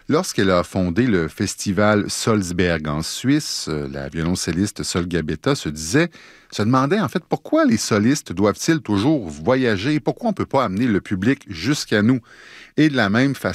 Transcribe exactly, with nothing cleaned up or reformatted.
Lorsqu'elle a fondé le festival Salzberg en Suisse, euh, la violoncelliste Sol Gabetta se disait, se demandait en fait pourquoi les solistes doivent-ils toujours voyager et pourquoi on ne peut pas amener le public jusqu'à nous. Et de la même façon,